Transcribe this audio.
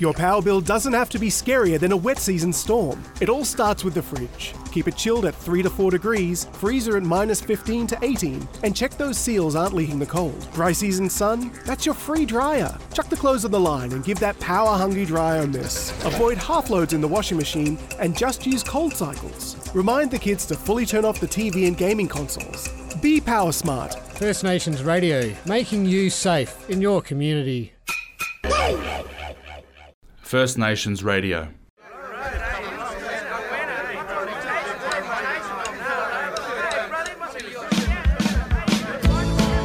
Your power bill doesn't have to be scarier than a wet season storm. It all starts with the fridge. Keep it chilled at 3 to 4 degrees, freezer at minus 15 to 18, and check those seals aren't leaking the cold. Dry season sun? That's your free dryer. Chuck the clothes on the line and give that power-hungry dryer a miss. Avoid half loads in the washing machine and just use cold cycles. Remind the kids to fully turn off the TV and gaming consoles. Be power smart. First Nations Radio, making you safe in your community. First Nations Radio.